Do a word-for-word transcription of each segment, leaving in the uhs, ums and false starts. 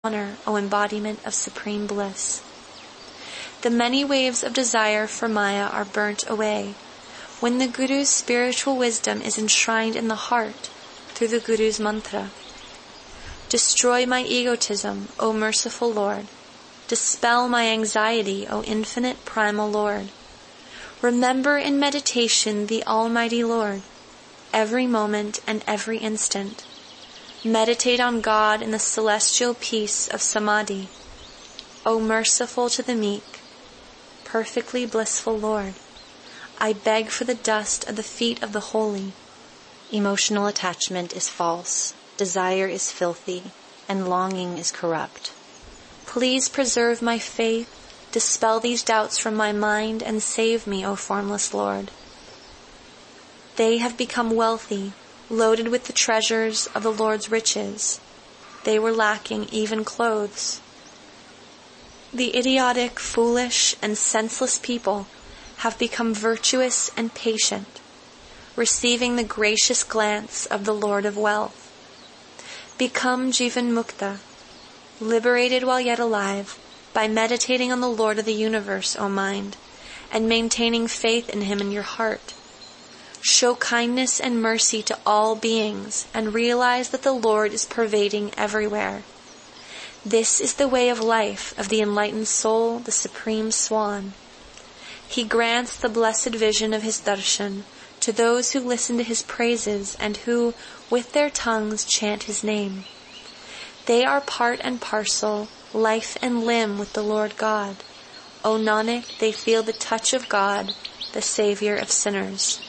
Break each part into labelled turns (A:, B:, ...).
A: honor, O embodiment of supreme bliss. The many waves of desire for Maya are burnt away when the Guru's spiritual wisdom is enshrined in the heart through the Guru's mantra. Destroy my egotism, O merciful Lord. Dispel my anxiety, O infinite primal Lord. Remember in meditation the Almighty Lord, every moment and every instant. Meditate on God in the celestial peace of Samadhi. O merciful to the meek, perfectly blissful Lord, I beg for the dust of the feet of the holy.
B: Emotional attachment is false, desire is filthy, and longing is corrupt.
A: Please preserve my faith, dispel these doubts from my mind, and save me, O formless Lord. They have become wealthy, loaded with the treasures of the Lord's riches. They were lacking even clothes. The idiotic, foolish, and senseless people have become virtuous and patient, receiving the gracious glance of the Lord of Wealth. Become Jivan Mukta, liberated while yet alive, by meditating on the Lord of the universe, O mind, and maintaining faith in Him in your heart. Show kindness and mercy to all beings and realize that the Lord is pervading everywhere. This is the way of life of the enlightened soul, the supreme swan. He grants the blessed vision of His darshan to those who listen to His praises and who, with their tongues, chant His name. They are part and parcel, life and limb with the Lord God. O Nanak, they feel the touch of God, the Savior of sinners.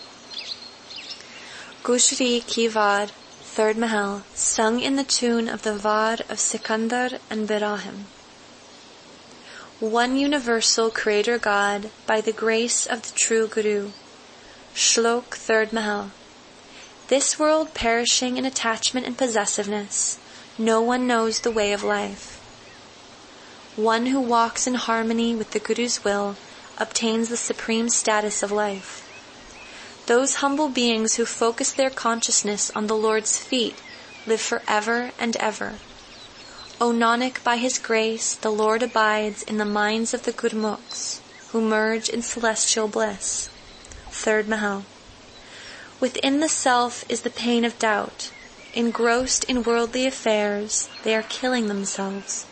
A: Gujri Ki Vad, third Mahal, sung in the tune of the Vad of Sikandar and Birahim. One universal Creator God, by the grace of the true Guru. Shlok, third Mahal. This world perishing in attachment and possessiveness, no one knows the way of life. One who walks in harmony with the Guru's will obtains the supreme status of life. Those humble beings who focus their consciousness on the Lord's feet live forever and ever. O Nanak, by His grace, the Lord abides in the minds of the Gurmukhs, who merge in celestial bliss. Third Mahal. Within the self is the pain of doubt. Engrossed in worldly affairs, they are killing themselves.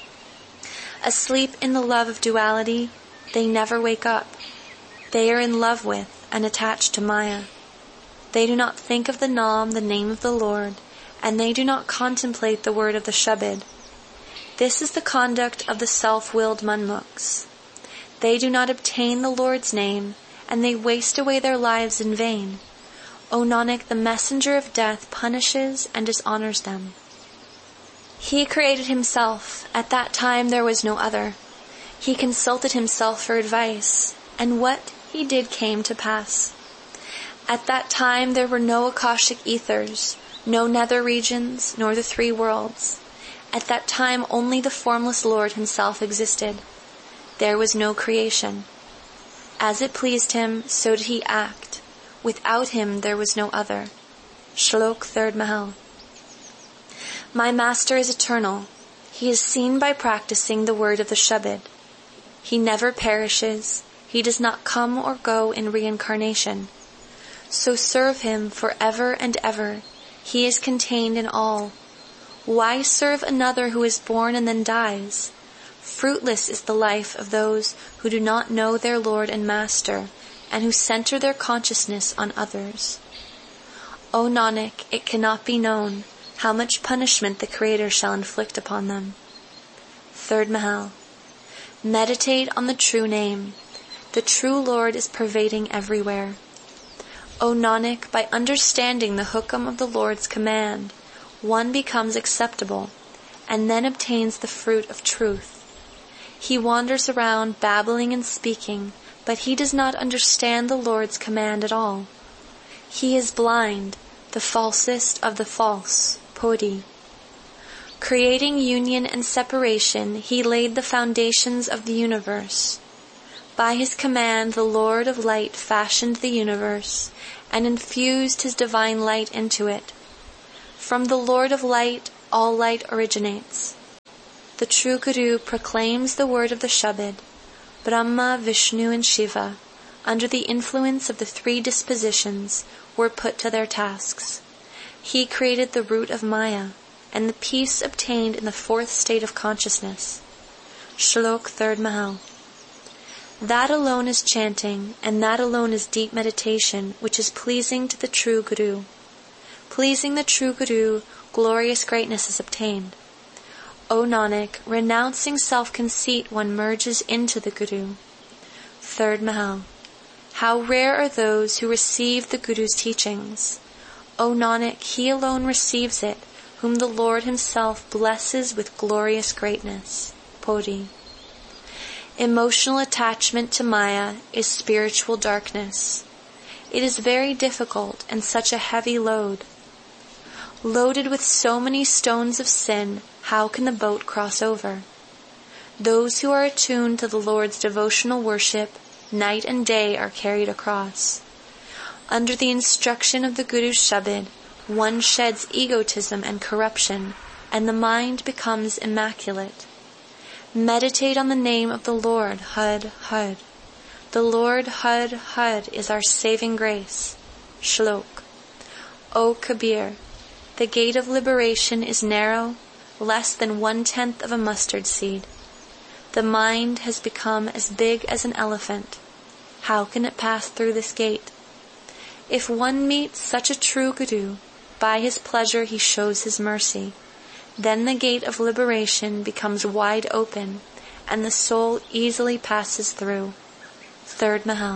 A: Asleep in the love of duality, they never wake up. They are in love with and attached to Maya. They do not think of the Nam, the name of the Lord, and they do not contemplate the word of the Shabad. This is the conduct of the self-willed Manmukhs. They do not obtain the Lord's name, and they waste away their lives in vain. O Nanak, the messenger of death punishes and dishonors them. He created Himself. At that time there was no other. He consulted Himself for advice, and what He did came to pass. At that time there were no Akashic ethers, no nether regions, nor the three worlds. At that time only the formless Lord Himself existed. There was no creation. As it pleased Him, so did He act. Without Him there was no other. Shlok, third Mahal. My Master is eternal. He is seen by practicing the word of the Shabad. He never perishes. He does not come or go in reincarnation. So serve Him forever and ever. He is contained in all. Why serve another who is born and then dies? Fruitless is the life of those who do not know their Lord and Master, and who center their consciousness on others. O Nanak, it cannot be known how much punishment the Creator shall inflict upon them. Third Mahal. Meditate on the true name. The true Lord is pervading everywhere. O Nanak, by understanding the hukam of the Lord's command, one becomes acceptable, and then obtains the fruit of truth. He wanders around babbling and speaking, but he does not understand the Lord's command at all. He is blind, the falsest of the false, Podi. Creating union and separation, He laid the foundations of the universe. By His command, the Lord of Light fashioned the universe and infused His divine light into it. From the Lord of Light, all light originates. the true Guru proclaims the word of the Shabad. Brahma, Vishnu and Shiva, under the influence of the three dispositions, were put to their tasks. He created the root of Maya, and the peace obtained in the fourth state of consciousness. Shlok third Mahal. That alone is chanting, and that alone is deep meditation, which is pleasing to the true Guru. Pleasing the true Guru, glorious greatness is obtained. O Nanak, renouncing self-conceit, one merges into the Guru. Third Mahal. How rare are those who receive the Guru's teachings. O Nanak, he alone receives it, whom the Lord himself blesses with glorious greatness. Puri. Emotional attachment to Maya is spiritual darkness. It is very difficult and such a heavy load. Loaded with so many stones of sin, how can the boat cross over? Those who are attuned to the Lord's devotional worship, night and day are carried across. Under the instruction of the Guru's Shabad, one sheds egotism and corruption, and the mind becomes immaculate. Meditate on the name of the Lord, Had, Had. The Lord, Had, Had, is our saving grace. Shlok. O Kabir, the gate of liberation is narrow, less than one-tenth of a mustard seed. The mind has become as big as an elephant. How can it pass through this gate? If one meets such a true Guru, by his pleasure he shows his mercy. Then the gate of liberation becomes wide open, and the soul easily passes through. Third Mahal.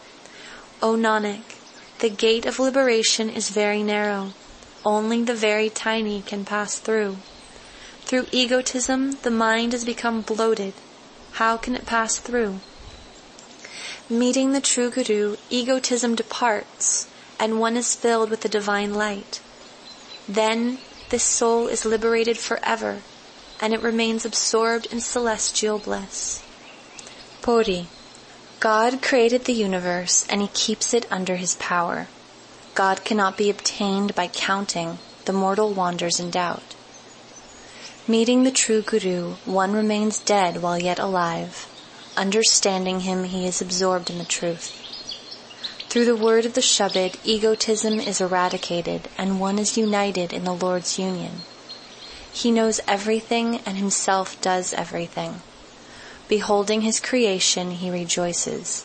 A: O Nanak, the gate of liberation is very narrow. Only the very tiny can pass through. Through egotism, the mind has become bloated. How can it pass through? Meeting the true Guru, egotism departs, and one is filled with the divine light. Then this soul is liberated forever, and it remains absorbed in celestial bliss. Puri. God created the universe, and he keeps it under his power. God cannot be obtained by counting, the mortal wanders in doubt. Meeting the true Guru, one remains dead while yet alive. Understanding him, he is absorbed in the truth. Through the word of the Shabad, egotism is eradicated, and one is united in the Lord's union. He knows everything, and himself does everything. Beholding his creation, he rejoices.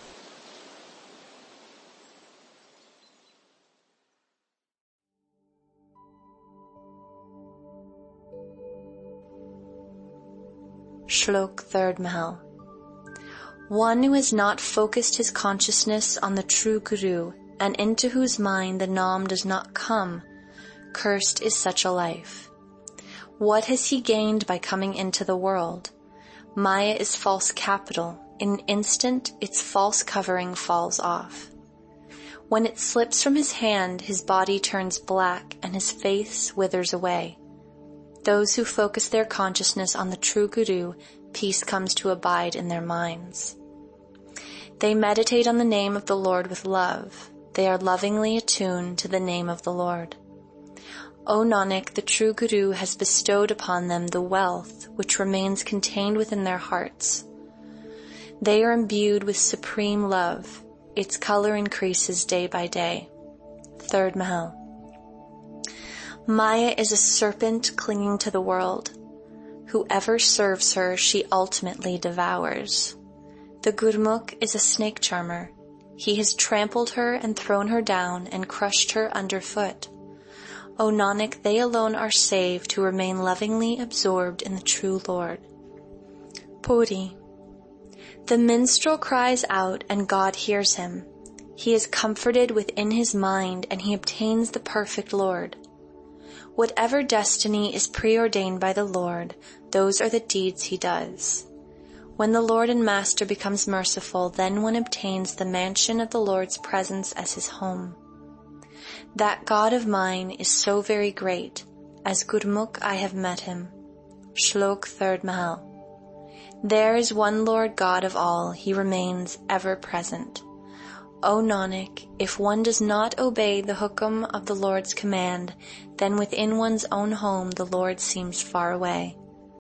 A: Shlok third Mahal. One who has not focused his consciousness on the true Guru, and into whose mind the Nam does not come, cursed is such a life. What has he gained by coming into the world? Maya is false capital. In an instant, its false covering falls off. When it slips from his hand, his body turns black and his face withers away. Those who focus their consciousness on the true Guru, peace comes to abide in their minds. They meditate on the name of the Lord with love. They are lovingly attuned to the name of the Lord. O Nanak, the true Guru has bestowed upon them the wealth which remains contained within their hearts. They are imbued with supreme love. Its color increases day by day. Third Mahal. Maya is a serpent clinging to the world. Whoever serves her, she ultimately devours. The Gurmukh is a snake charmer. He has trampled her and thrown her down and crushed her underfoot. O Nanak, they alone are saved who remain lovingly absorbed in the true Lord. Puri. The minstrel cries out and God hears him. He is comforted within his mind and he obtains the perfect Lord. Whatever destiny is preordained by the Lord, those are the deeds he does. When the Lord and Master becomes merciful, then one obtains the mansion of the Lord's presence as his home. That God of mine is so very great. As Gurmukh I have met him. Shlok third Mahal. There is one Lord God of all, he remains ever present. O Nanak, if one does not obey the hukum of the Lord's command, then within one's own home the Lord seems far away.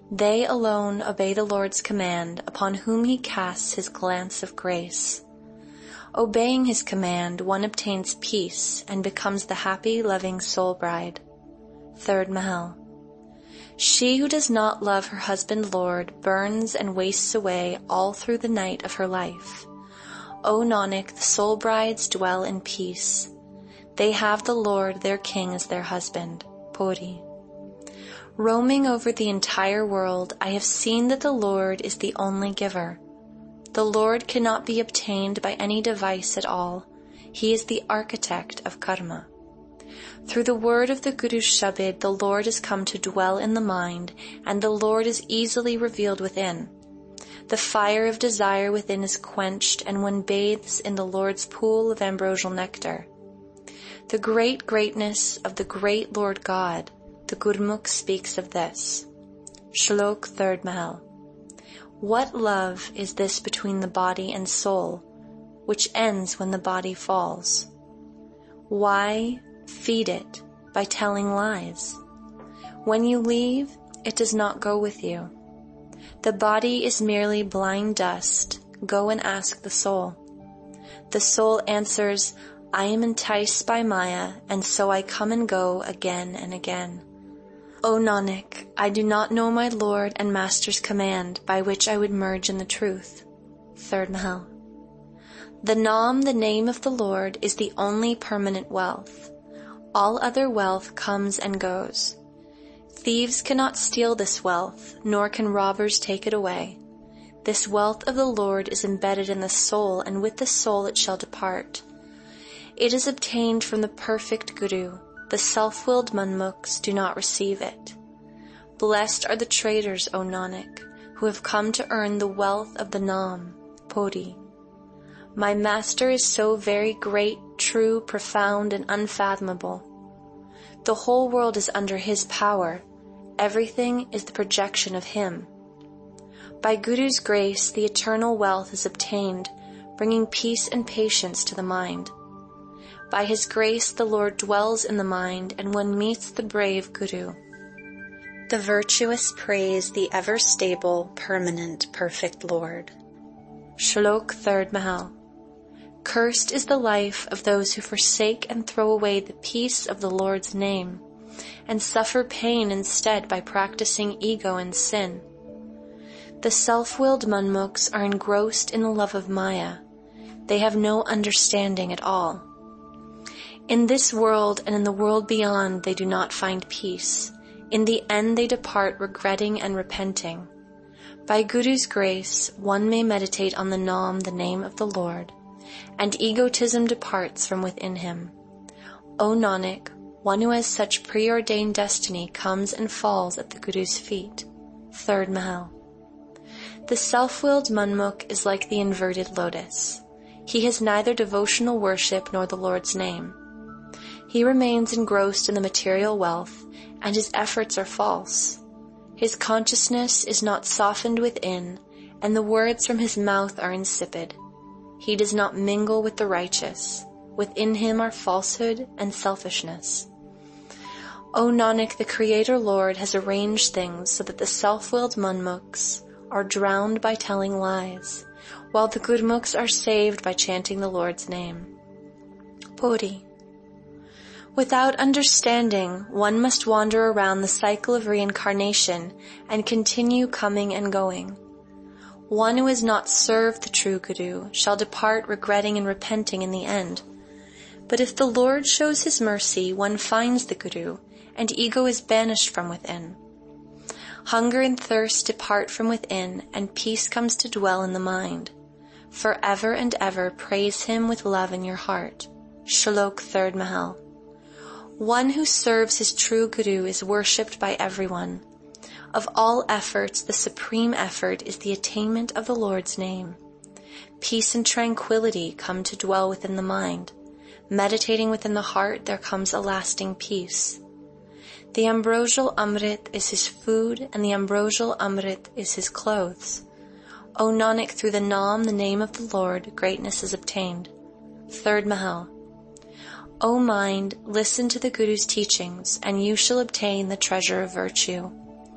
A: They alone obey the Lord's command, upon whom he casts his glance of grace. Obeying his command, one obtains peace and becomes the happy, loving soul bride. Third Mahal. She who does not love her husband Lord burns and wastes away all through the night of her life. O Nanak, the soul brides dwell in peace. They have the Lord, their king, as their husband. Puri. Roaming over the entire world, I have seen that the Lord is the only giver. The Lord cannot be obtained by any device at all. He is the architect of karma. Through the word of the Guru's Shabad, the Lord has come to dwell in the mind, and the Lord is easily revealed within. The fire of desire within is quenched, and one bathes in the Lord's pool of ambrosial nectar. The great greatness of the great Lord God, the Gurmukh speaks of this. Shlok Third Mahal. What love is this between the body and soul, which ends when the body falls? Why feed it by telling lies? When you leave, it does not go with you. The body is merely blind dust. Go and ask the soul. The soul answers, I am enticed by Maya, and so I come and go again and again. O Nanak, I do not know my Lord and Master's command by which I would merge in the truth. Third Mahal. The Naam, the name of the Lord, is the only permanent wealth. All other wealth comes and goes. Thieves cannot steal this wealth, nor can robbers take it away. This wealth of the Lord is embedded in the soul, and with the soul it shall depart. It is obtained from the perfect Guru. The self-willed Manmukhs do not receive it. Blessed are the traders, O Nanak, who have come to earn the wealth of the Naam, Puri. My Master is so very great, true, profound, and unfathomable. The whole world is under his power. Everything is the projection of him. By Guru's grace, the eternal wealth is obtained, bringing peace and patience to the mind. By his grace, the Lord dwells in the mind, and one meets the brave Guru. The virtuous praise the ever-stable, permanent, perfect Lord. Shlok Third Mahal. Cursed is the life of those who forsake and throw away the peace of the Lord's name, and suffer pain instead by practicing ego and sin. The self-willed Manmukhs are engrossed in the love of Maya. They have no understanding at all. In this world and in the world beyond they do not find peace. In the end they depart regretting and repenting. By Guru's grace, one may meditate on the Naam, the name of the Lord, and egotism departs from within him. O Nanak, one who has such preordained destiny comes and falls at the Guru's feet. Third Mahal. The self-willed Manmukh is like the inverted lotus. He has neither devotional worship nor the Lord's name. He remains engrossed in the material wealth, and his efforts are false. His consciousness is not softened within, and the words from his mouth are insipid. He does not mingle with the righteous. Within him are falsehood and selfishness. O Nanak, the Creator Lord has arranged things so that the self-willed Manmukhs are drowned by telling lies, while the Gurmukhs are saved by chanting the Lord's name. Puri. Without understanding, one must wander around the cycle of reincarnation and continue coming and going. One who has not served the true Guru shall depart regretting and repenting in the end. But if the Lord shows his mercy, one finds the Guru, and ego is banished from within. Hunger and thirst depart from within, and peace comes to dwell in the mind. Forever and ever praise him with love in your heart. Shlok Third Mahal. One who serves his true Guru is worshipped by everyone. Of all efforts, the supreme effort is the attainment of the Lord's name. Peace and tranquility come to dwell within the mind. Meditating within the heart, there comes a lasting peace. The ambrosial Amrit is his food, and the ambrosial Amrit is his clothes. O Nanak, through the Naam, the name of the Lord, greatness is obtained. Third Mahal. O mind, listen to the Guru's teachings, and you shall obtain the treasure of virtue.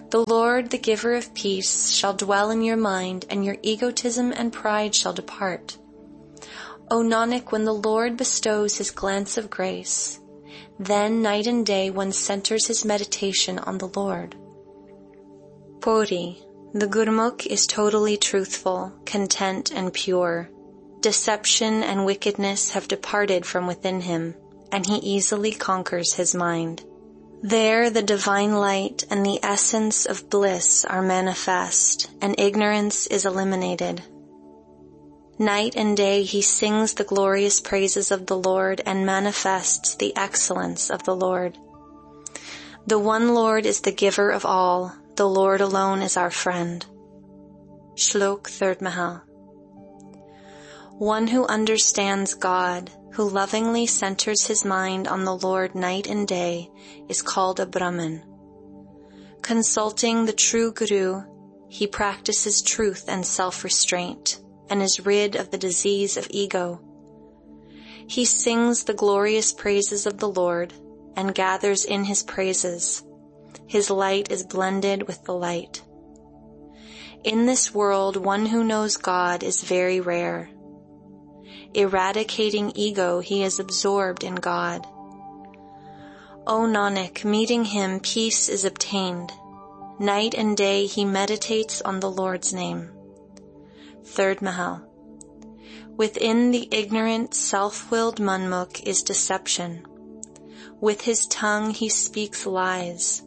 A: The Lord, the giver of peace, shall dwell in your mind, and your egotism and pride shall depart. O Nanak, when the Lord bestows his glance of grace, then night and day one centers his meditation on the Lord. Puri, the Gurmukh is totally truthful, content, and pure. Deception and wickedness have departed from within him, and he easily conquers his mind. There the divine light and the essence of bliss are manifest, and ignorance is eliminated. Night and day he sings the glorious praises of the Lord and manifests the excellence of the Lord. The one Lord is the giver of all. The Lord alone is our friend. Shlok third Mahal. One who understands God, who lovingly centers his mind on the Lord night and day, is called a Brahmin. Consulting the true Guru, he practices truth and self-restraint, and is rid of the disease of ego. He sings the glorious praises of the Lord, and gathers in his praises. His light is blended with the light. In this world, one who knows God is very rare. Eradicating ego, he is absorbed in God. O Nanak, meeting him, peace is obtained. Night and day he meditates on the Lord's name. Third Mahal. Within the ignorant, self-willed Manmukh is deception. With his tongue he speaks lies.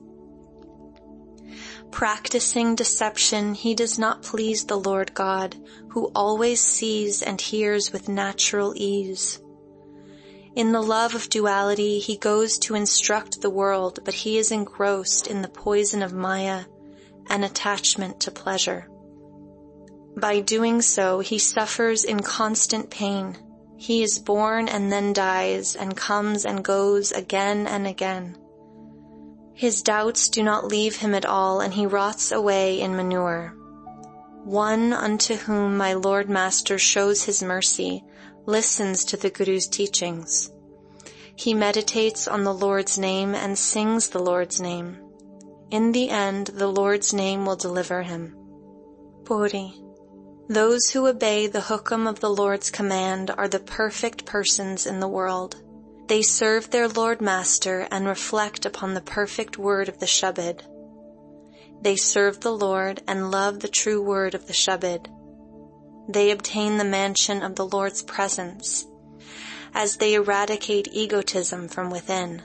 A: Practicing deception, he does not please the Lord God, who always sees and hears with natural ease. In the love of duality, he goes to instruct the world, but he is engrossed in the poison of Maya and attachment to pleasure. By doing so, he suffers in constant pain. He is born and then dies, and comes and goes again and again. His doubts do not leave him at all, and he rots away in manure. One unto whom my Lord Master shows his mercy listens to the Guru's teachings. He meditates on the Lord's name and sings the Lord's name. In the end, the Lord's name will deliver him. Puri. Those who obey the hukam of the Lord's command are the perfect persons in the world. They serve their Lord Master and reflect upon the perfect word of the Shabad. They serve the Lord and love the true word of the Shabad. They obtain the mansion of the Lord's presence, as they eradicate egotism from within.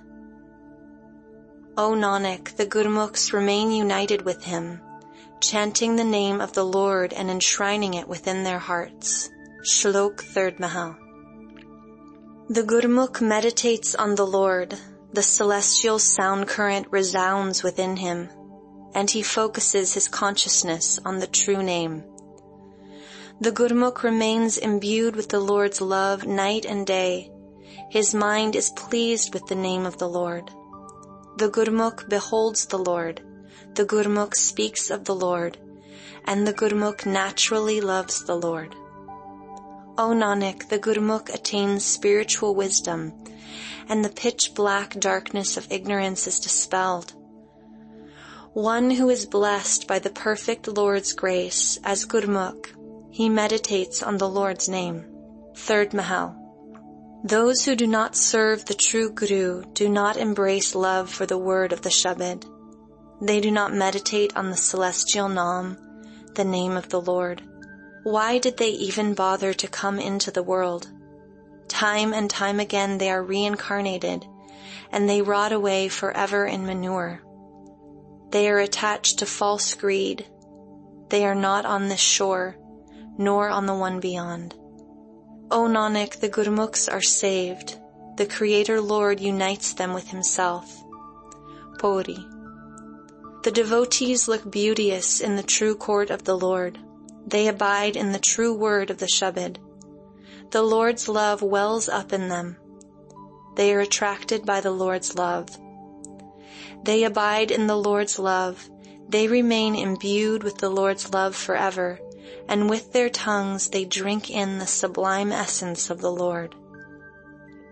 A: O Nanak, the Gurmukhs remain united with him, chanting the name of the Lord and enshrining it within their hearts. Shlok third Mahal. The Gurmukh meditates on the Lord. The celestial sound current resounds within him, and he focuses his consciousness on the true name. The Gurmukh remains imbued with the Lord's love night and day. His mind is pleased with the name of the Lord. The Gurmukh beholds the Lord. The Gurmukh speaks of the Lord, and the Gurmukh naturally loves the Lord. O Nanak, the Gurmukh attains spiritual wisdom, and the pitch-black darkness of ignorance is dispelled. One who is blessed by the perfect Lord's grace, as Gurmukh, he meditates on the Lord's name. Third Mahal. Those who do not serve the true Guru do not embrace love for the word of the Shabad. They do not meditate on the celestial Naam, the name of the Lord. Why did they even bother to come into the world? Time and time again they are reincarnated, and they rot away forever in manure. They are attached to false greed. They are not on this shore, nor on the one beyond. O Nanak, the Gurmukhs are saved. The Creator Lord unites them with himself. Puri. The devotees look beauteous in the true court of the Lord. They abide in the true word of the Shabad. The Lord's love wells up in them. They are attracted by the Lord's love. They abide in the Lord's love. They remain imbued with the Lord's love forever, and with their tongues they drink in the sublime essence of the Lord.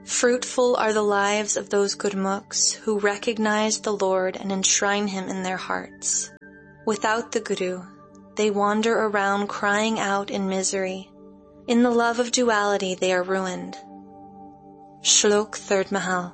B: Fruitful are the lives of those Gurmukhs who recognize the Lord and enshrine Him in their hearts. Without the Guru, they wander around crying out in misery. In the love of duality they are ruined. Shlok Third Mahal.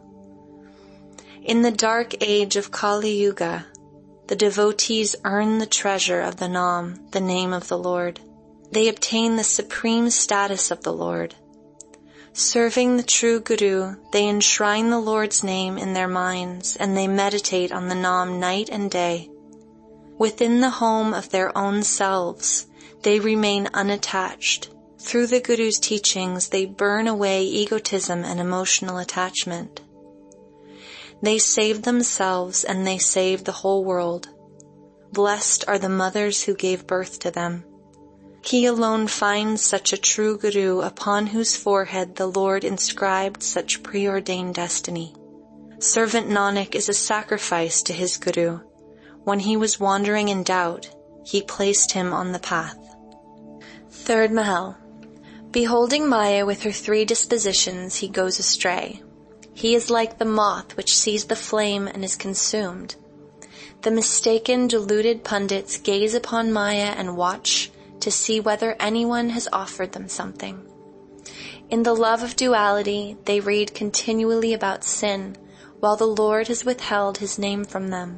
B: In the dark age of Kali Yuga, the devotees earn the treasure of the Nam, the name of the Lord. They obtain the supreme status of the Lord. Serving the true Guru, they enshrine the Lord's name in their minds, and they meditate on the Nam night and day. Within the home of their own selves, they remain unattached. Through the Guru's teachings, they burn away egotism and emotional attachment. They save themselves and they save the whole world. Blessed are the mothers who gave birth to them. He alone finds such a true Guru upon whose forehead the Lord inscribed such preordained destiny. Servant Nanak is a sacrifice to his Guru. When he was wandering in doubt, he placed him on the path.
A: Third Mahal. Beholding Maya with her three dispositions, he goes astray. He is like the moth which sees the flame and is consumed. The mistaken, deluded pundits gaze upon Maya and watch to see whether anyone has offered them something. In the love of duality, they read continually about sin, while the Lord has withheld His name from them.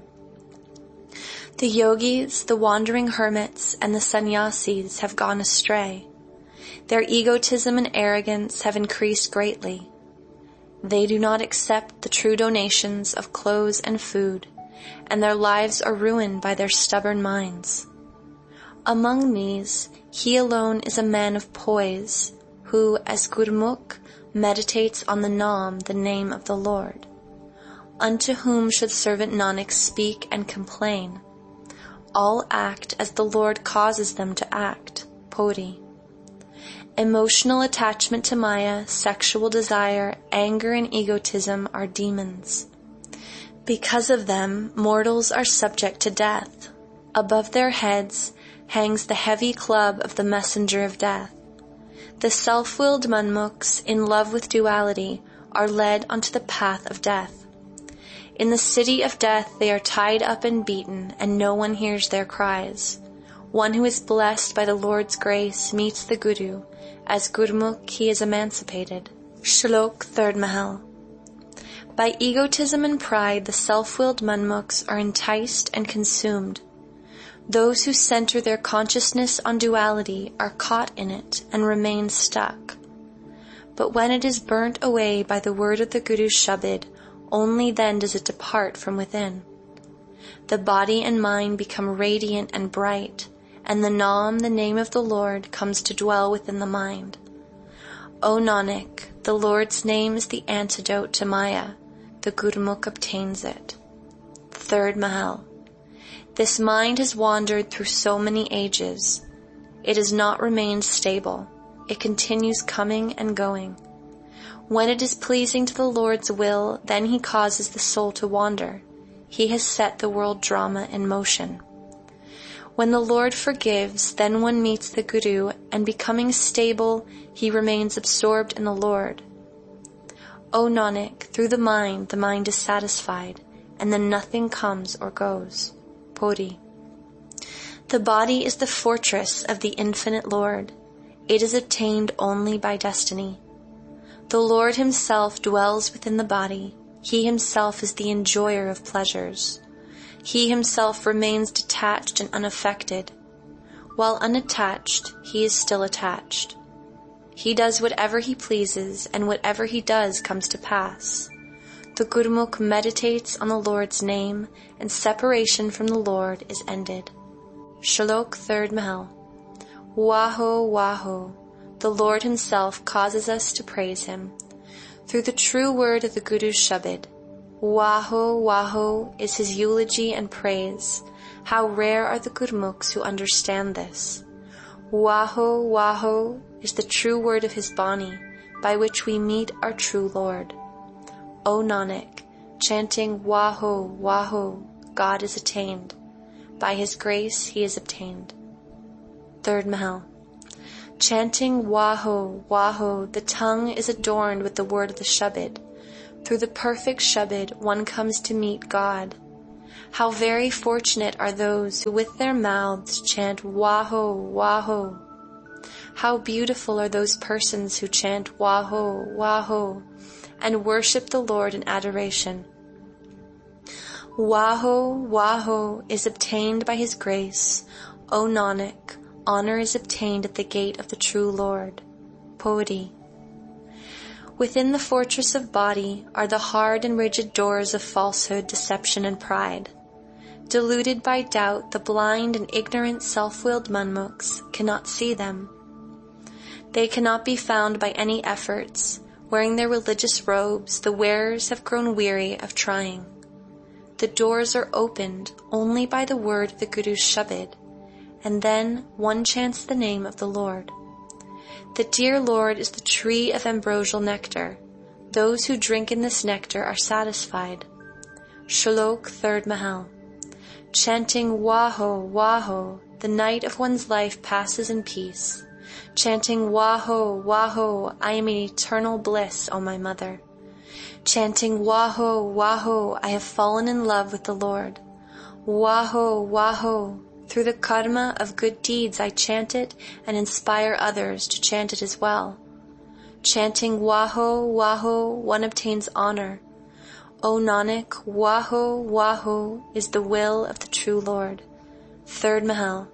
A: The yogis, the wandering hermits, and the sannyasis have gone astray. Their egotism and arrogance have increased greatly. They do not accept the true donations of clothes and food, and their lives are ruined by their stubborn minds. Among these, he alone is a man of poise, who, as Gurmukh, meditates on the Nam, the name of the Lord. Unto whom should servant Nanak speak and complain? All act as the Lord causes them to act. Puri. Emotional attachment to Maya, sexual desire, anger and egotism are demons. Because of them, mortals are subject to death. Above their heads hangs the heavy club of the messenger of death. The self-willed Manmukhs, in love with duality, are led onto the path of death. In the city of death they are tied up and beaten, and no one hears their cries. One who is blessed by the Lord's grace meets the Guru. As Gurmukh he is emancipated. Shlok Third Mahal. By egotism and pride the self-willed Manmukhs are enticed and consumed. Those who center their consciousness on duality are caught in it and remain stuck. But when it is burnt away by the word of the Guru's Shabad, only then does it depart from within. The body and mind become radiant and bright, and the Nam, the name of the Lord, comes to dwell within the mind. O Nanak, the Lord's name is the antidote to Maya. The Gurmukh obtains it. Third Mahal. This mind has wandered through so many ages. It has not remained stable. It continues coming and going. When it is pleasing to the Lord's will, then He causes the soul to wander. He has set the world drama in motion. When the Lord forgives, then one meets the Guru, and becoming stable, he remains absorbed in the Lord. O Nanak, through the mind, the mind is satisfied, and then nothing comes or goes. Puri. The body is the fortress of the infinite Lord. It is obtained only by destiny. The Lord Himself dwells within the body. He Himself is the enjoyer of pleasures. He Himself remains detached and unaffected. While unattached, He is still attached. He does whatever He pleases, and whatever He does comes to pass. The Gurmukh meditates on the Lord's name, and separation from the Lord is ended. Shlok Third Mahal. Waho, Waho. The Lord Himself causes us to praise Him. Through the true word of the Guru's Shabad. Waho, Waho is His eulogy and praise. How rare are the Gurmukhs who understand this. Waho, Waho is the true word of His Bani, by which we meet our true Lord. O Nanak, chanting Waho, Waho, God is attained. By His grace He is obtained. Third Mahal. Chanting Waho, Waho, the tongue is adorned with the word of the Shabad. Through the perfect Shabad, one comes to meet God. How very fortunate are those who with their mouths chant Waho, Waho. How beautiful are those persons who chant Waho, Waho, and worship the Lord in adoration. Waho, Waho is obtained by His grace. O Nanak, honor is obtained at the gate of the true Lord. Poetry. Within the fortress of body are the hard and rigid doors of falsehood, deception, and pride. Deluded by doubt, the blind and ignorant self-willed manmukhs cannot see them. They cannot be found by any efforts. Wearing their religious robes, the wearers have grown weary of trying. The doors are opened only by the word of the Guru's Shabad, and then one chants the name of the Lord. The dear Lord is the tree of ambrosial nectar. Those who drink in this nectar are satisfied. Shlok, third Mahal. Chanting Waho, Waho, the night of one's life passes in peace. Chanting Waho, Waho, I am in eternal bliss, O my mother. Chanting Waho, Waho, I have fallen in love with the Lord. Waho, Waho, through the karma of good deeds I chant it and inspire others to chant it as well. Chanting Waho, Waho, one obtains honor. O Nanak, Waho, Waho is the will of the true Lord. Third Mahal.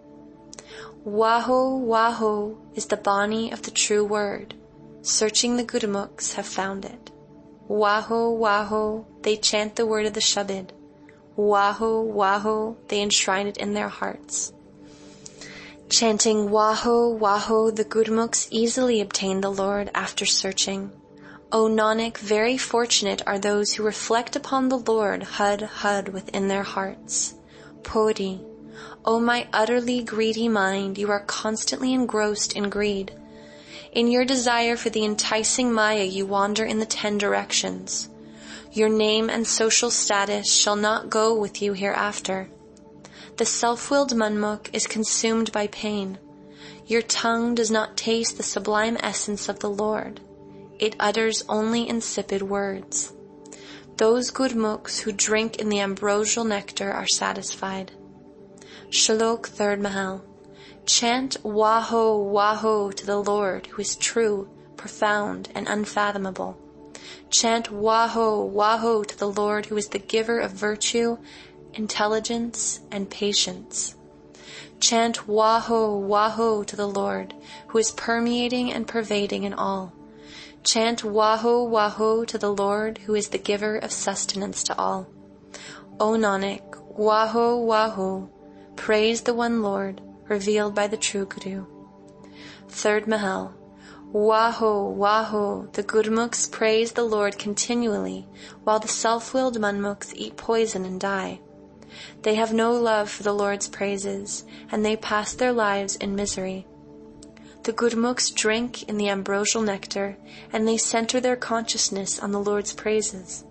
A: Waho, Waho is the Bani of the true word. Searching the Gurumukhs have found it. Waho, Waho, they chant the word of the Shabad. Waho, Waho, they enshrine it in their hearts. Chanting Waho, Waho, the Gurumukhs easily obtain the Lord after searching. O Nanak, very fortunate are those who reflect upon the Lord Hud Hud within their hearts. Poetry. O my utterly greedy mind, you are constantly engrossed in greed. In your desire for the enticing Maya you wander in the ten directions. Your name and social status shall not go with you hereafter. The self-willed manmukh is consumed by pain. Your tongue does not taste the sublime essence of the Lord. It utters only insipid words. Those Gurmukhs who drink in the ambrosial nectar are satisfied. Shlok, third Mahal. Chant Waho, Waho to the Lord who is true, profound, and unfathomable. Chant Waho, Waho to the Lord who is the giver of virtue, intelligence, and patience. Chant Waho, Waho to the Lord who is permeating and pervading in all. Chant Waho, Waho to the Lord who is the giver of sustenance to all. O Nanak, Waho, Waho, praise the one Lord, revealed by the true Guru. Third Mahal. Waho, Waho, the Gurmukhs praise the Lord continually, while the self-willed manmukhs eat poison and die. They have no love for the Lord's praises, and they pass their lives in misery. The Gurmukhs drink in the ambrosial nectar, and they center their consciousness on the Lord's praises.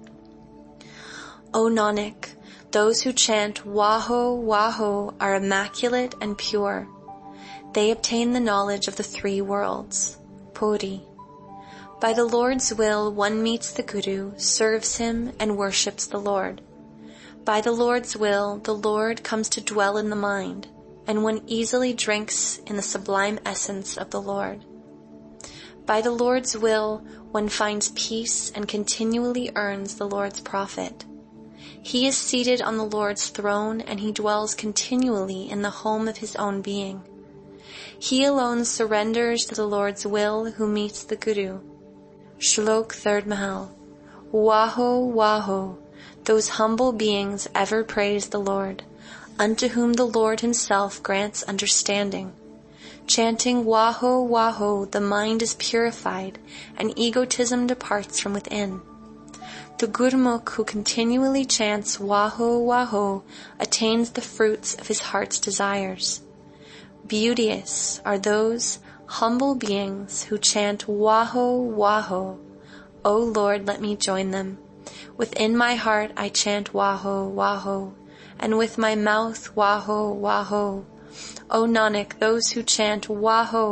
A: O Nanak, those who chant Waho, Waho are immaculate and pure. They obtain the knowledge of the three worlds. Poetry. By the Lord's will one meets the Guru, serves him, and worships the Lord. By the Lord's will the Lord comes to dwell in the mind, and one easily drinks in the sublime essence of the Lord. By the Lord's will one finds peace and continually earns the Lord's profit. He is seated on the Lord's throne, and he dwells continually in the home of his own being. He alone surrenders to the Lord's will who meets the Guru. Shlok, third Mahal. Waho, Waho, those humble beings ever praise the Lord, unto whom the Lord himself grants understanding. Chanting Waho, Waho, the mind is purified, and egotism departs from within. The Gurmukh who continually chants Waho, Waho attains the fruits of his heart's desires. Beauteous are those humble beings who chant Waho, Waho. O Lord, let me join them. Within my heart I chant Waho, Waho, and with my mouth Waho, Waho. O Nanak, those who chant Waho,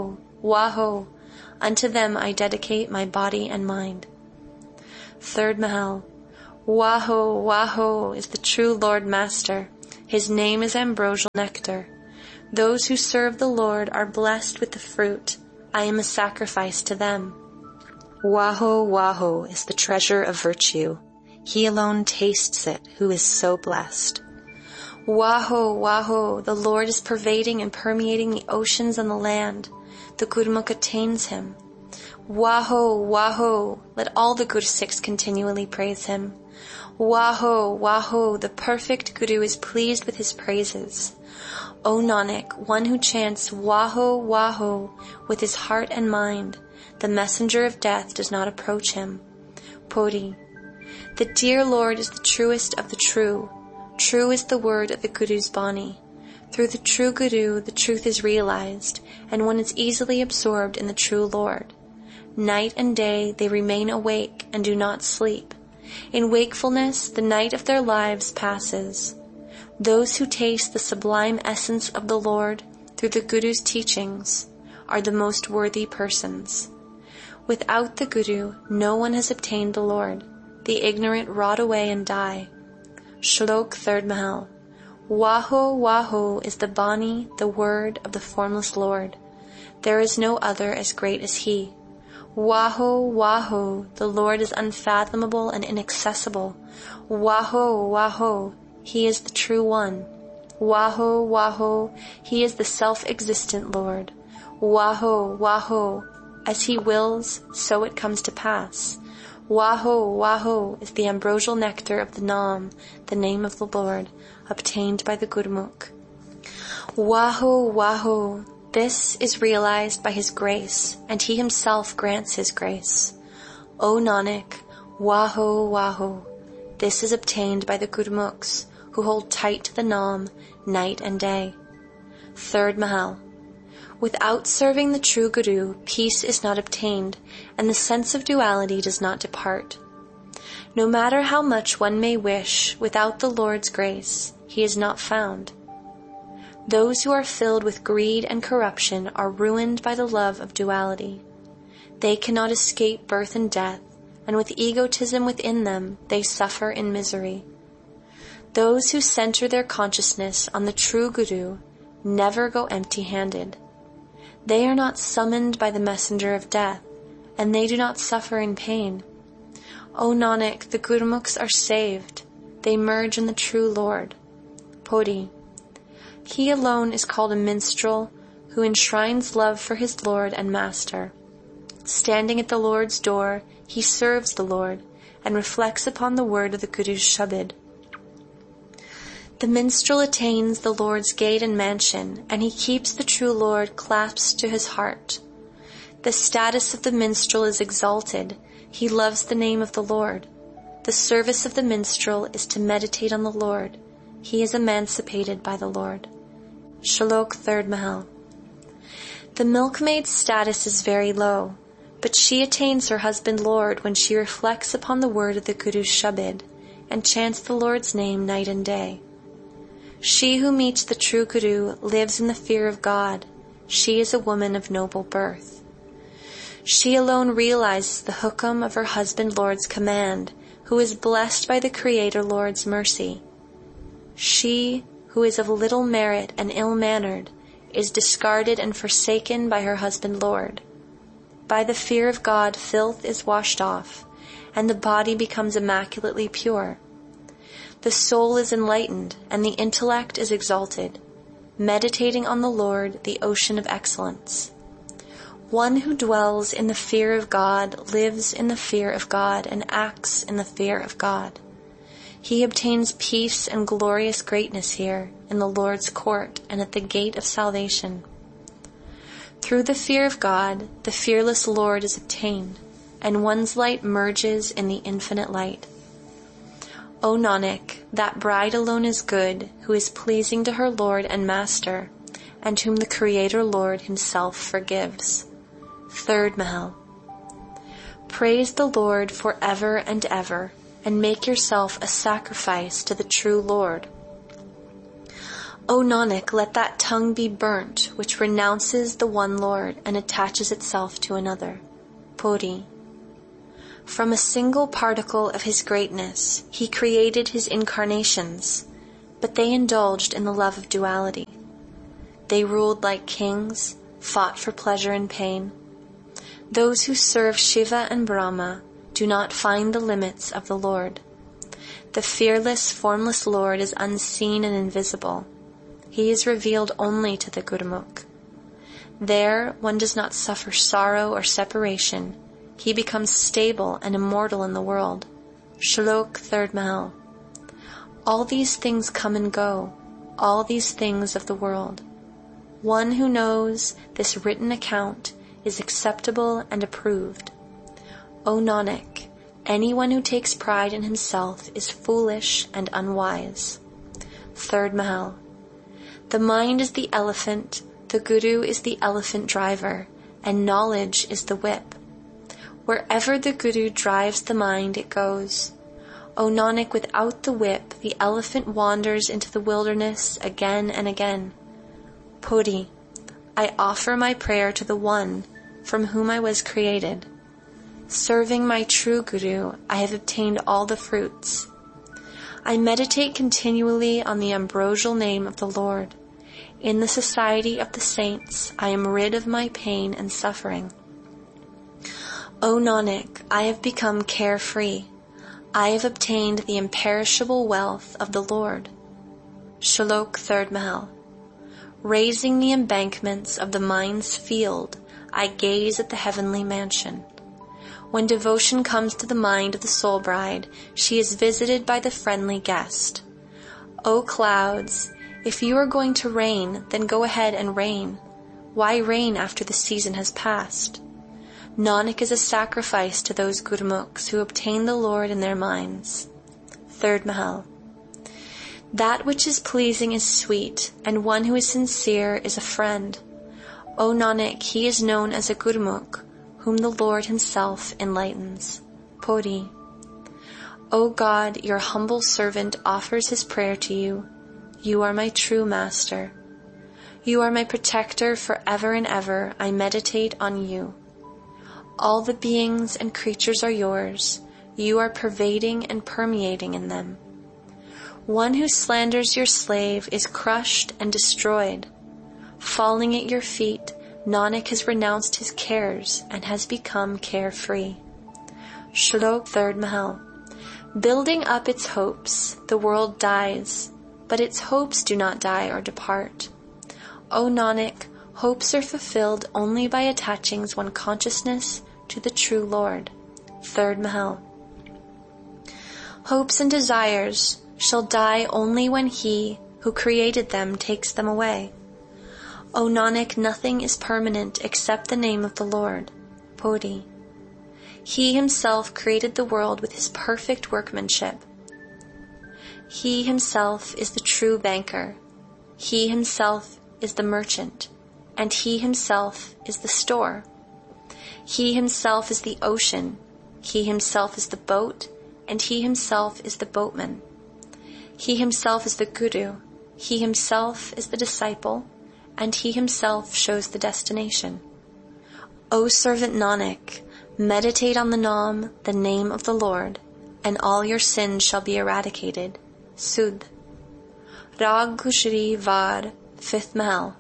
A: Waho, unto them I dedicate my body and mind. Third Mahal. Waho, Waho is the true Lord Master. His name is ambrosial nectar. Those who serve the Lord are blessed with the fruit. I am a sacrifice to them.
B: Waho, Waho is the treasure of virtue. He alone tastes it who is so blessed.
A: Waho, Waho, the Lord is pervading and permeating the oceans and the land. The Gurmukh attains him. Waho, Waho, let all the Gursikhs continually praise him. Waho, Waho, the perfect Guru is pleased with his praises. O Nanak, one who chants Waho, Waho with his heart and mind, the messenger of death does not approach him. Puri. The dear Lord is the truest of the true. True is the word of the Guru's Bani. Through the true Guru, the truth is realized, and one is easily absorbed in the true Lord. Night and day they remain awake and do not sleep. In wakefulness, the night of their lives passes. Those who taste the sublime essence of the Lord through the Guru's teachings are the most worthy persons. Without the Guru, no one has obtained the Lord. The ignorant rot away and die. Shlok Third Mahal. Waho, Waho is the Bani, the word of the formless Lord. There is no other as great as he. Waho, Waho, the Lord is unfathomable and inaccessible. Waho, Waho, he is the true one. Waho, Waho, he is the self-existent Lord. Waho, Waho, as he wills, so it comes to pass. Waho, Waho is the ambrosial nectar of the Nam, the name of the Lord, obtained by the Gurmukh. Waho, Waho, this is realized by his grace, and he himself grants his grace. O Nanak, Waho, Waho, this is obtained by the Gurmukhs, who hold tight to the Nam night and day. Third Mahal. Without serving the true Guru, peace is not obtained, and the sense of duality does not depart. No matter how much one may wish, without the Lord's grace, he is not found. Those who are filled with greed and corruption are ruined by the love of duality. They cannot escape birth and death, and with egotism within them, they suffer in misery. Those who center their consciousness on the true Guru never go empty-handed. They are not summoned by the messenger of death, and they do not suffer in pain. O Nanak, the Gurmukhs are saved. They merge in the true Lord. Puri. He alone is called a minstrel who enshrines love for his Lord and Master. Standing at the Lord's door, he serves the Lord and reflects upon the word of the Guru's Shabad. The minstrel attains the Lord's gate and mansion, and he keeps the true Lord clasped to his heart. The status of the minstrel is exalted. He loves the name of the Lord. The service of the minstrel is to meditate on the Lord. He is emancipated by the Lord. Shlok Third Mahal. The milkmaid's status is very low, but she attains her husband Lord when she reflects upon the word of the Guru's Shabad and chants the Lord's name night and day. She who meets the true Guru lives in the fear of God. She is a woman of noble birth. She alone realizes the hukam of her husband Lord's command, who is blessed by the Creator Lord's mercy. She, who is of little merit and ill-mannered, is discarded and forsaken by her husband Lord. By the fear of God, filth is washed off, and the body becomes immaculately pure. The soul is enlightened, and the intellect is exalted, meditating on the Lord, the ocean of excellence. One who dwells in the fear of God lives in the fear of God and acts in the fear of God. He obtains peace and glorious greatness here in the Lord's court and at the gate of salvation. Through the fear of God, the fearless Lord is obtained, and one's light merges in the infinite light. O Nanak, that bride alone is good, who is pleasing to her Lord and Master, and whom the Creator Lord himself forgives. Third Mahal. Praise the Lord forever and ever, and make yourself a sacrifice to the true Lord.
B: O Nanak, let that tongue be burnt which renounces the one Lord and attaches itself to another. Puri. From a single particle of his greatness, he created his incarnations, but they indulged in the love of duality. They ruled like kings, fought for pleasure and pain. Those who serve Shiva and Brahma do not find the limits of the Lord. The fearless, formless Lord is unseen and invisible. He is revealed only to the Gurmukh. There, one does not suffer sorrow or separation. He becomes stable and immortal in the world. Shlok third Mahal. All these things come and go, all these things of the world. One who knows this written account is acceptable and approved. O Nanak, anyone who takes pride in himself is foolish and unwise. Third Mahal. The mind is the elephant, the Guru is the elephant driver, and knowledge is the whip. Wherever the Guru drives the mind, it goes. O Nanak, without the whip, the elephant wanders into the wilderness again and again. Puri. I offer my prayer to the One from whom I was created. Serving my true Guru, I have obtained all the fruits. I meditate continually on the ambrosial name of the Lord. In the society of the saints, I am rid of my pain and suffering. O Nanak, I have become carefree. I have obtained the imperishable wealth of the Lord. Shlok third Mahal. Raising the embankments of the mind's field, I gaze at the heavenly mansion. When devotion comes to the mind of the soul bride, she is visited by the friendly guest. O clouds, if you are going to rain, then go ahead and rain. Why rain after the season has passed? Nanak is a sacrifice to those Gurmukhs who obtain the Lord in their minds. Third Mahal. That which is pleasing is sweet, and one who is sincere is a friend. O Nanak, he is known as a Gurmukh, whom the Lord himself enlightens. Puri. O God, your humble servant offers his prayer to you. You are my true master. You are my protector forever and ever. I meditate on you. All the beings and creatures are yours. You are pervading and permeating in them. One who slanders your slave is crushed and destroyed. Falling at your feet, Nanak has renounced his cares and has become carefree. Shlok third Mahal. Building up its hopes, the world dies, but its hopes do not die or depart. O Nanak, hopes are fulfilled only by attaching one's consciousness to the true Lord. Third Mahal. Hopes and desires shall die only when he who created them takes them away. O Nanak, nothing is permanent except the name of the Lord. Puri. He himself created the world with his perfect workmanship. He himself is the true banker. He himself is the merchant, and he himself is the store. He himself is the ocean. He himself is the boat, and he himself is the boatman. He himself is the Guru. He himself is the disciple, and he himself shows the destination. O servant Nanak, meditate on the Naam, the name of the Lord, and all your sins shall be eradicated. Sudh. Rag Kushri Var, fifth Mahal.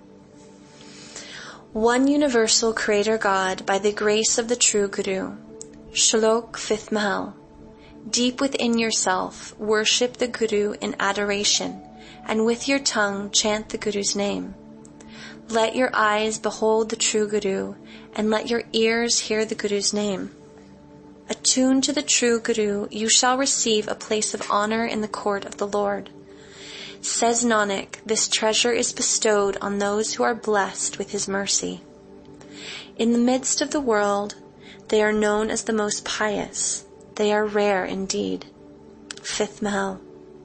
B: One universal Creator God by the grace of the true Guru. Shlok fifth Mahal. Deep within yourself, worship the Guru in adoration, and with your tongue chant the Guru's name. Let your eyes behold the true Guru, and let your ears hear the Guru's name. Attuned to the true Guru, you shall receive a place of honor in the court of the Lord. Says Nanak, this treasure is bestowed on those who are blessed with his mercy. In the midst of the world, they are known as the most pious. They are rare indeed. Fifth Mahal.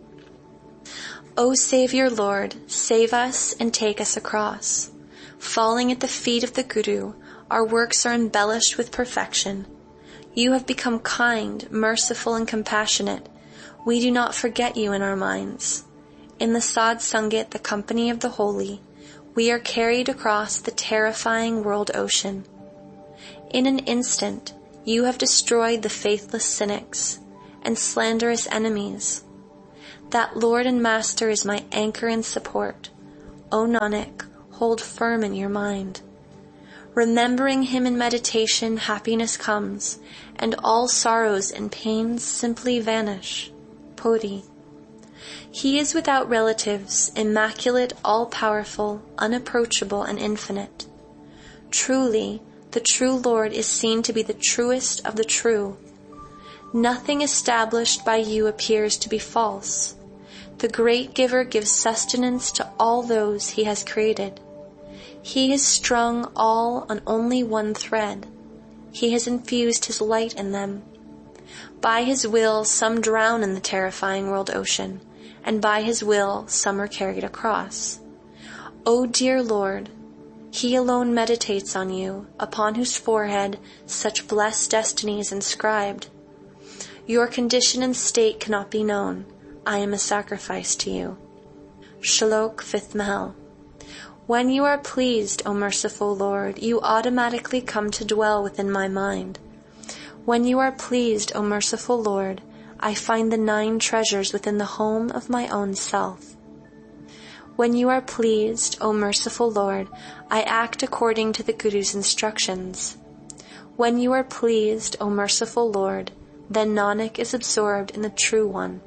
B: O Savior Lord, save us and take us across. Falling at the feet of the Guru, our works are embellished with perfection. You have become kind, merciful, and compassionate. We do not forget you in our minds.
A: In the Sad Sangat, the company of the holy, we are carried across the terrifying world ocean. In an instant, you have destroyed the faithless cynics and slanderous enemies. That Lord and Master is my anchor and support. O Nanak, hold firm in your mind. Remembering him in meditation, happiness comes, and all sorrows and pains simply vanish. Puri. He is without relatives, immaculate, all-powerful, unapproachable, and infinite. Truly, the true Lord is seen to be the truest of the true. Nothing established by you appears to be false. The great giver gives sustenance to all those he has created. He has strung all on only one thread. He has infused his light in them. By his will, some drown in the terrifying world ocean, and by his will, some are carried across. O dear Lord, he alone meditates on you, upon whose forehead such blessed destiny is inscribed. Your condition and state cannot be known. I am a sacrifice to you. Shlok fifth Mahal. When you are pleased, O merciful Lord, you automatically come to dwell within my mind. When you are pleased, O merciful Lord, I find the nine treasures within the home of my own self. When you are pleased, O merciful Lord, I act according to the Guru's instructions. When you are pleased, O merciful Lord, then Nanak is absorbed in the True One.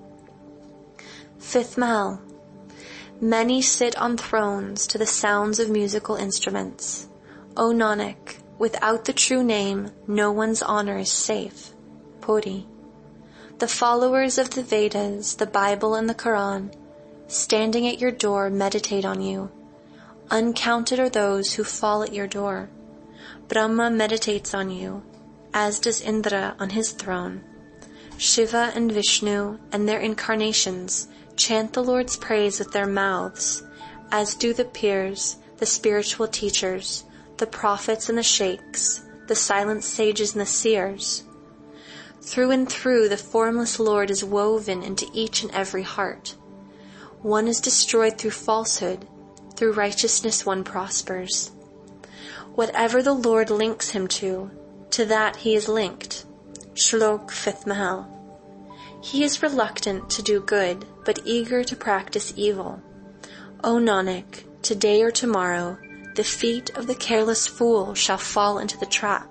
A: Fifth Mahal. Many sit on thrones to the sounds of musical instruments. O Nanak, without the true name, no one's honor is safe. Puri. The followers of the Vedas, the Bible and the Quran, standing at your door, meditate on you. Uncounted are those who fall at your door. Brahma meditates on you, as does Indra on his throne. Shiva and Vishnu and their incarnations chant the Lord's praise with their mouths, as do the peers, the spiritual teachers, the prophets and the sheikhs, the silent sages and the seers. Through and through the formless Lord is woven into each and every heart. One is destroyed through falsehood, through righteousness one prospers. Whatever the Lord links him to, to that he is linked. Shlok fifth Mahal. He is reluctant to do good, but eager to practice evil. O Nanak, today or tomorrow, the feet of the careless fool shall fall into the trap.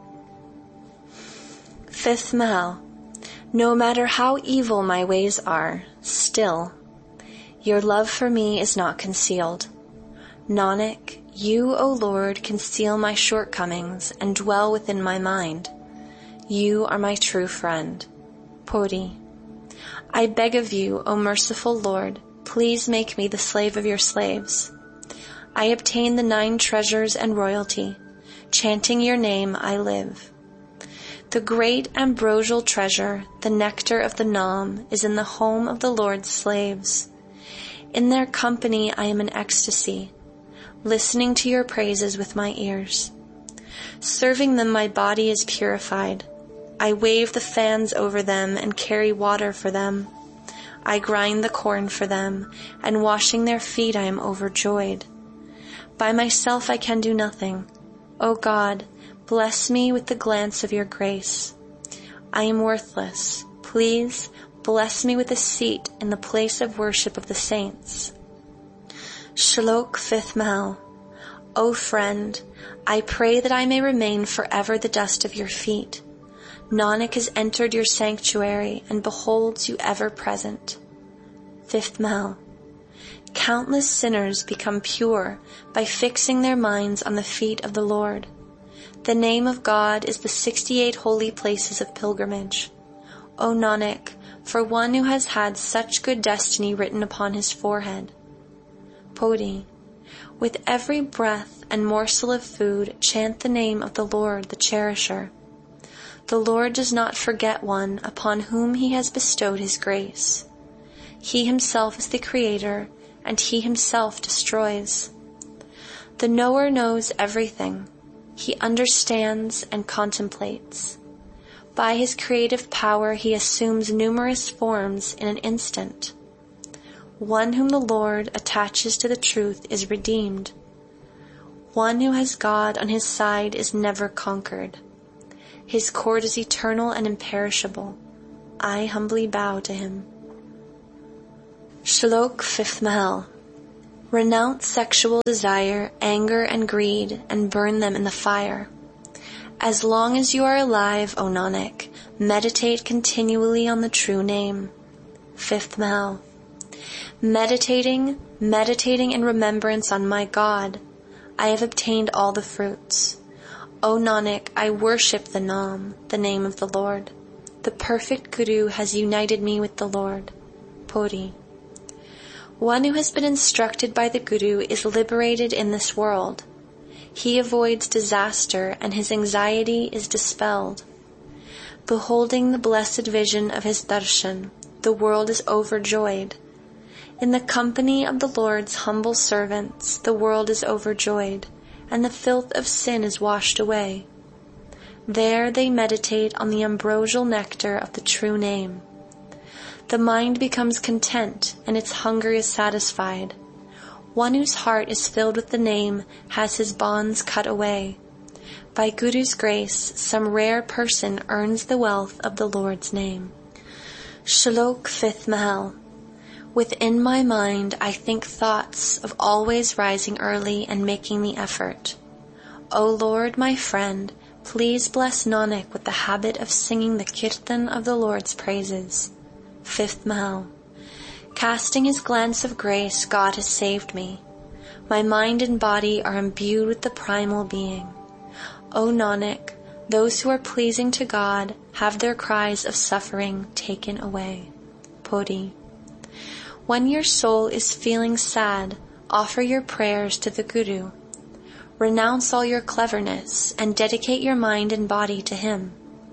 A: Fifth Mahal. No matter how evil my ways are, still, your love for me is not concealed. Nanak, you, O Lord, conceal my shortcomings and dwell within my mind. You are my true friend. Puri. I beg of you, O merciful Lord, please make me the slave of your slaves. I obtain the nine treasures and royalty. Chanting your name, I live. The great ambrosial treasure, the nectar of the Nam, is in the home of the Lord's slaves. In their company I am in ecstasy, listening to your praises with my ears. Serving them, my body is purified. I wave the fans over them and carry water for them. I grind the corn for them, and washing their feet I am overjoyed. By myself I can do nothing. O God, bless me with the glance of your grace. I am worthless. Please bless me with a seat in the place of worship of the saints. Shlok fifth Mahal. O friend, I pray that I may remain forever the dust of your feet. Nanak has entered your sanctuary and beholds you ever present. Fifth Mahal. Countless sinners become pure by fixing their minds on the feet of the Lord. The name of God is the sixty-eight holy places of pilgrimage. O Nanak, for one who has had such good destiny written upon his forehead. Puri. With every breath and morsel of food, chant the name of the Lord, the Cherisher. The Lord does not forget one upon whom he has bestowed his grace. He himself is the Creator, and he himself destroys. The knower knows everything. He understands and contemplates. By his creative power he assumes numerous forms in an instant. One whom the Lord attaches to the truth is redeemed. One who has God on his side is never conquered. His cord is eternal and imperishable. I humbly bow to him. Shlok Fifth Mahal. Renounce sexual desire, anger, and greed, and burn them in the fire. As long as you are alive, O Nanak, meditate continually on the true name. Fifth Mahal. Meditating, meditating in remembrance on my God, I have obtained all the fruits. O Nanak, I worship the Nam, the name of the Lord. The perfect Guru has united me with the Lord. Puri. One who has been instructed by the Guru is liberated in this world. He avoids disaster and his anxiety is dispelled. Beholding the blessed vision of his darshan, the world is overjoyed. In the company of the Lord's humble servants, the world is overjoyed, and the filth of sin is washed away. There they meditate on the ambrosial nectar of the true name. The mind becomes content, and its hunger is satisfied. One whose heart is filled with the name has his bonds cut away. By Guru's grace, some rare person earns the wealth of the Lord's name. Shlok Fifth Mahal. Within my mind I think thoughts of always rising early and making the effort. O Lord, my friend, please bless Nanak with the habit of singing the kirtan of the Lord's praises. Fifth Mahal. Casting his glance of grace, God has saved me. My mind and body are imbued with the primal being. O Nanak, those who are pleasing to God have their cries of suffering taken away. Puri. When your soul is feeling sad, offer your prayers to the Guru. Renounce all your cleverness and dedicate your mind and body to him.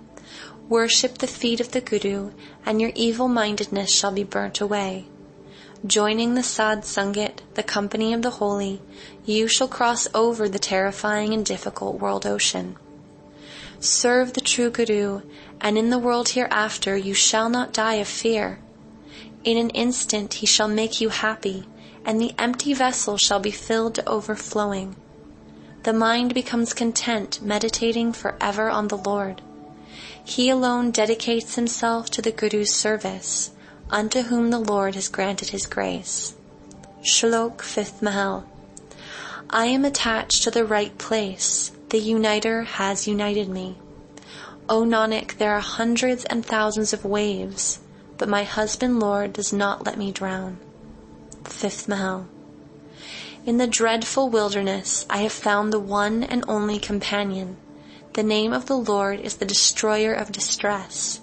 A: Worship the feet of the Guru, and your evil-mindedness shall be burnt away. Joining the Sadh Sangat, the company of the holy, you shall cross over the terrifying and difficult world ocean. Serve the true Guru, and in the world hereafter you shall not die of fear. In an instant he shall make you happy, and the empty vessel shall be filled to overflowing. The mind becomes content, meditating forever on the Lord. He alone dedicates himself to the Guru's service, unto whom the Lord has granted his grace. Shlok Fifth Mahal. I am attached to the right place. The Uniter has united me. O Nanak, there are hundreds and thousands of waves, but my husband Lord does not let me drown. Fifth Mahal. In the dreadful wilderness I have found the one and only companion. The name of the Lord is the destroyer of distress.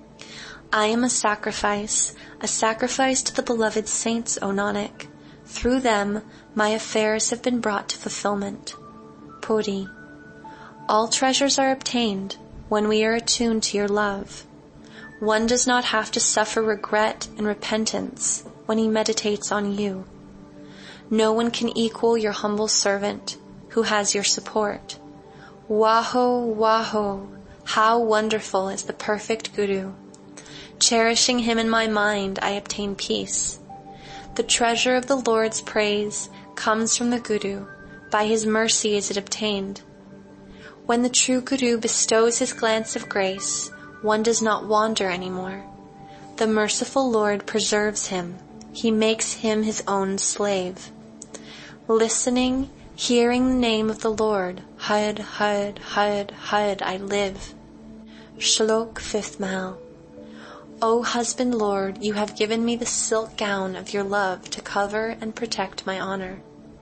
A: I am a sacrifice, a sacrifice to the beloved saints, O Nanak. Through them my affairs have been brought to fulfillment. Puri. All treasures are obtained when we are attuned to your love. One does not have to suffer regret and repentance when he meditates on you. No one can equal your humble servant who has your support. Waho, waho, how wonderful is the perfect Guru. Cherishing him in my mind, I obtain peace. The treasure of the Lord's praise comes from the Guru. By his mercy is it obtained. When the true Guru bestows his glance of grace, one does not wander anymore. The merciful Lord preserves him. He makes him his own slave. Listening, hearing the name of the Lord, Had, Had, Had, Had, I live. Shlok Fifth Mahal. O husband Lord, you have given me the silk gown of your love to cover and protect my honor.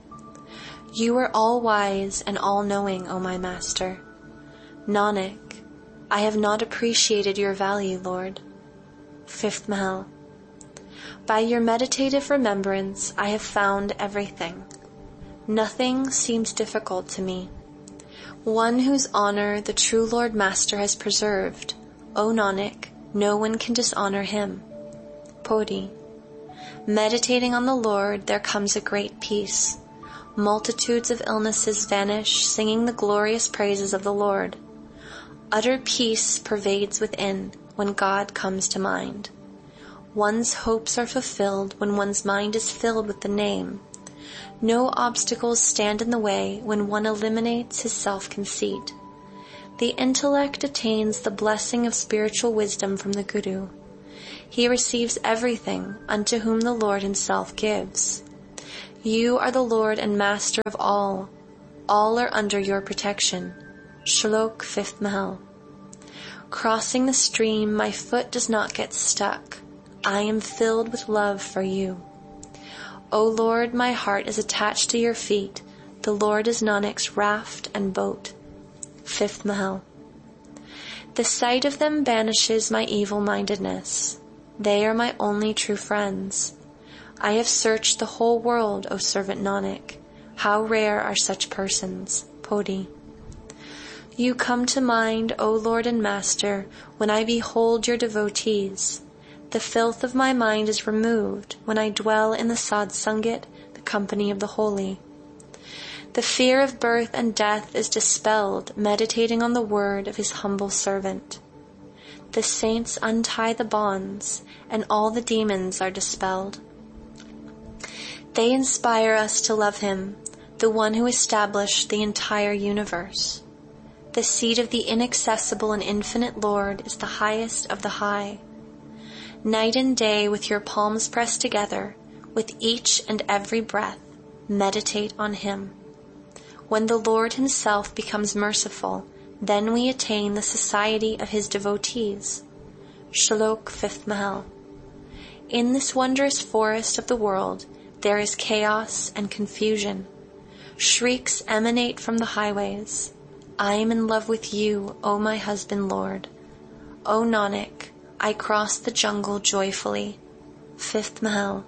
A: You are all-wise and all-knowing, O my master. Nanak, I have not appreciated your value, Lord. Fifth Mahal. By your meditative remembrance, I have found everything. Nothing seems difficult to me. One whose honor the true Lord Master has preserved, O Nanak, no one can dishonor him. Puri. Meditating on the Lord, there comes a great peace. Multitudes of illnesses vanish, singing the glorious praises of the Lord. Utter peace pervades within when God comes to mind. One's hopes are fulfilled when one's mind is filled with the name. No obstacles stand in the way when one eliminates his self-conceit. The intellect attains the blessing of spiritual wisdom from the Guru. He receives everything unto whom the Lord himself gives. You are the Lord and Master of all. All are under your protection. Shlok fifth Mahal. Crossing the stream, my foot does not get stuck. I am filled with love for you. O Lord, my heart is attached to your feet. The Lord is Nanak's raft and boat. Fifth Mahal. The sight of them banishes my evil-mindedness. They are my only true friends. I have searched the whole world, O servant Nanak. How rare are such persons. Poti. You come to mind, O Lord and Master, when I behold your devotees. The filth of my mind is removed when I dwell in the Sad Sangat, the company of the holy. The fear of birth and death is dispelled, meditating on the word of his humble servant. The saints untie the bonds, and all the demons are dispelled. They inspire us to love him, the one who established the entire universe. The seat of the inaccessible and infinite Lord is the highest of the high. Night and day, with your palms pressed together, with each and every breath, meditate on him. When the Lord himself becomes merciful, then we attain the society of his devotees. Shlok fifth Mahal. In this wondrous forest of the world, there is chaos and confusion. Shrieks emanate from the highways. I am in love with you, O my husband Lord. O Nanak, I cross the jungle joyfully. Fifth Mahal.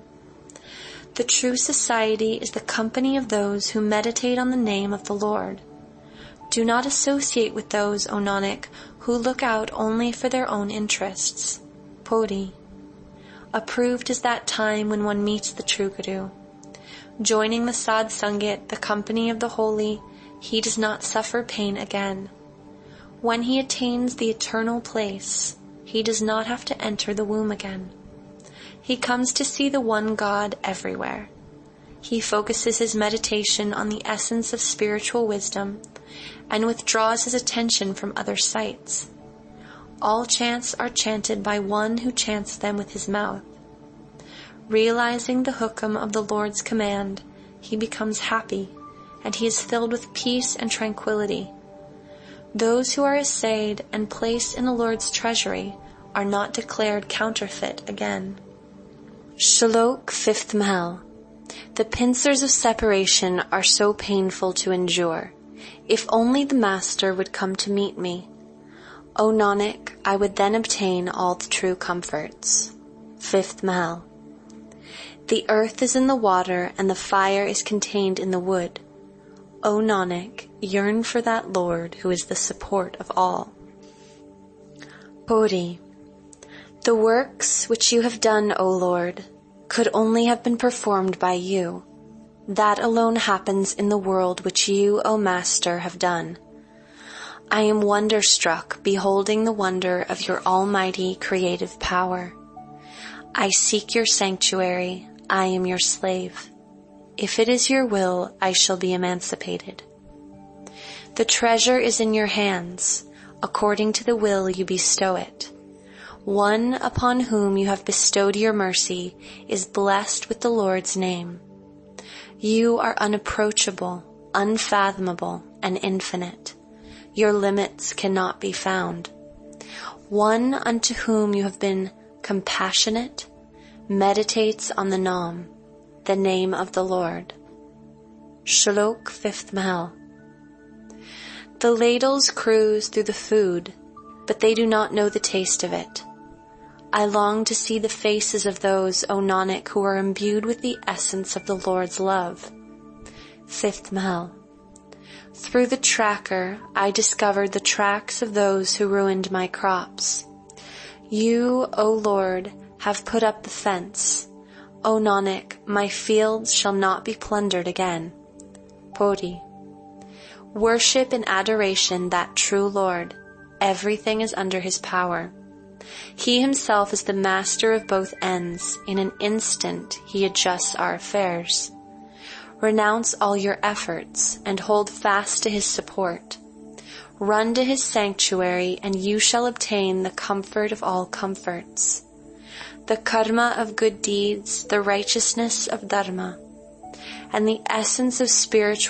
A: The true society is the company of those who meditate on the name of the Lord. Do not associate with those, O Nanak, who look out only for their own interests. Poti. Approved is that time when one meets the true Guru. Joining the Sad Sangat, the company of the holy, he does not suffer pain again. When he attains the eternal place, he does not have to enter the womb again. He comes to see the one God everywhere. He focuses his meditation on the essence of spiritual wisdom and withdraws his attention from other sights. All chants are chanted by one who chants them with his mouth. Realizing the hukam of the Lord's command, he becomes happy, and he is filled with peace and tranquility. Those who are assayed and placed in the Lord's treasury are not declared counterfeit again. Shlok fifth Mahal. The pincers of separation are so painful to endure. If only the Master would come to meet me. O Nanak, I would then obtain all the true comforts. Fifth Mahal. The earth is in the water and the fire is contained in the wood. O Nanak, yearn for that Lord who is the support of all. Poti. The works which you have done, O Lord, could only have been performed by you. That alone happens in the world which you, O Master, have done. I am wonderstruck, beholding the wonder of your almighty creative power. I seek your sanctuary. I am your slave. If it is your will, I shall be emancipated. The treasure is in your hands. According to the will you bestow it. One upon whom you have bestowed your mercy is blessed with the Lord's name. You are unapproachable, unfathomable, and infinite. Your limits cannot be found. One unto whom you have been compassionate meditates on the Nam, the name of the Lord. Shlok fifth Mahal. The ladles cruise through the food, but they do not know the taste of it. I long to see the faces of those, O Nanak, who are imbued with the essence of the Lord's love. Fifth Mahal. Through the tracker, I discovered the tracks of those who ruined my crops. You, O Lord, have put up the fence. O Nanak, my fields shall not be plundered again. Poti. Worship in adoration that true Lord. Everything is under his power. He himself is the master of both ends. In an instant he adjusts our affairs. Renounce all your efforts and hold fast to his support. Run to his sanctuary and you shall obtain the comfort of all comforts. The karma of good deeds, the righteousness of dharma, and the essence of spiritual